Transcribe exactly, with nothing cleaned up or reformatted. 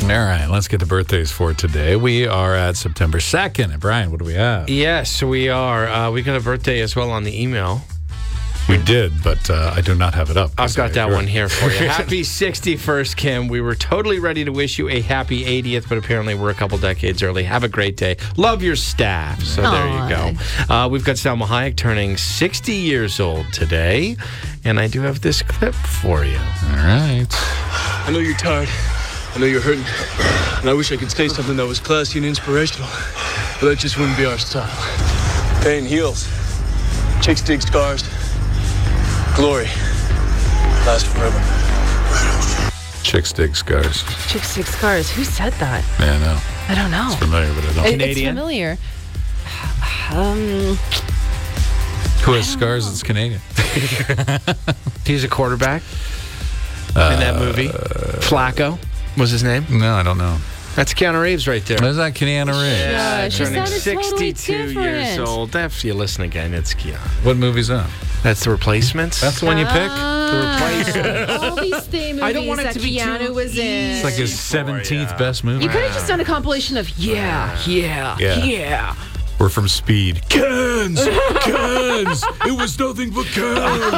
right, let's get the birthdays for today. We are at September second. And Brian, what do we have? Yes, we are. Uh, we got a birthday as well on the email. We did, but uh, I do not have it up. I've got that one here for you. Happy sixty-first, Kim. We were totally ready to wish you a happy eightieth, but apparently we're a couple decades early. Have a great day. Love your staff. So Aww. there you go. Uh, we've got Salma Hayek turning sixty years old today, and I do have this clip for you. All right. I know you're tired. I know you're hurting. And I wish I could say something that was classy and inspirational, but that just wouldn't be our style. Pain heals. Chicks dig scars. Glory lasts forever. Chicks dig scars. Chicks dig scars. Who said that? Yeah, I know. I don't know. It's familiar, but I don't. It- Canadian? It's familiar. Um, Who has scars that's Canadian? He's a quarterback in that movie. Flacco was his name. No, I don't know. That's Keanu Reeves right there. Is that Keanu Reeves? Yeah, she turning sounded totally sixty-two years different. old. If you listen again, it's Keanu. What movie's that? That's The Replacements. That's the one you pick? Ah, all these theme movies I don't want it that to be Keanu too was in. It's like his seventeenth best movie. You could have just done a compilation of yeah, yeah, Yeah. yeah. We're from Speed. Cans! Cans! It was nothing but cans!